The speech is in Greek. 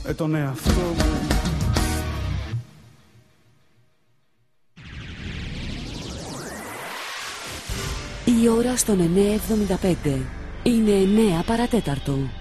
τον εαυτό μου. Η ώρα στον 9.75 είναι 9 παρατέταρτο.